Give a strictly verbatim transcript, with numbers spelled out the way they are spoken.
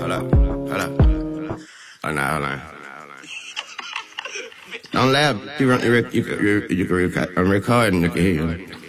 hold up, hold up. Oh, no, hold on. Don't laugh. You, you, you, you, you can record, I'm recording, you can hear you.